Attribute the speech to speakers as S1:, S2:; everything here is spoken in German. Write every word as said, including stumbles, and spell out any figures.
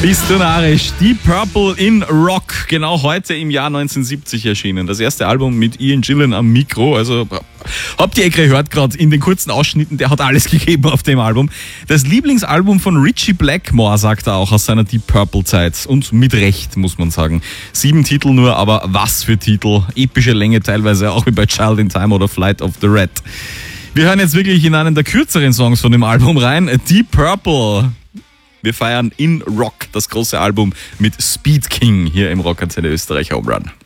S1: Bist du narrisch? Deep Purple in Rock, genau heute im Jahr neunzehnhundertsiebzig erschienen. Das erste Album mit Ian Gillan am Mikro, also habt ihr eh gehört gerade in den kurzen Ausschnitten, der hat alles gegeben auf dem Album. Das Lieblingsalbum von Ritchie Blackmore, sagt er auch, aus seiner Deep Purple Zeit. Und mit Recht, muss man sagen. Sieben Titel nur, aber was für Titel. Epische Länge teilweise, auch wie bei Child in Time oder Flight of the Red. Wir hören jetzt wirklich in einen der kürzeren Songs von dem Album rein. Deep Purple. Wir feiern In Rock, das große Album mit Speed King hier im Rockantenne Österreich Home Run.